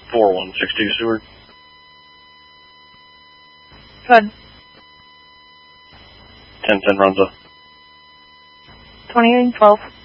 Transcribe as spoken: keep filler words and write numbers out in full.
four one six two, Seward. Good. ten ten Runza. twenty-eight twelve.